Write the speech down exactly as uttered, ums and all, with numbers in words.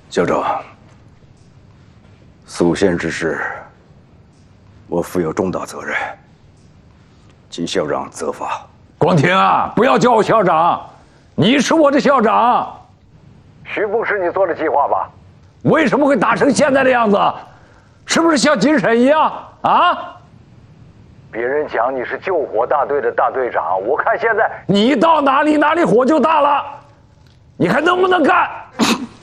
校长，宿县之事，我负有重大责任，请校长责罚。 广庭啊，不要叫我校长，你是我的校长。 徐部是你做的计划吧？ 为什么会打成现在的样子？是不是像金婶一样啊？ 别人讲你是救火大队的大队长，我看现在你到哪里哪里火就大了，你还能不能干？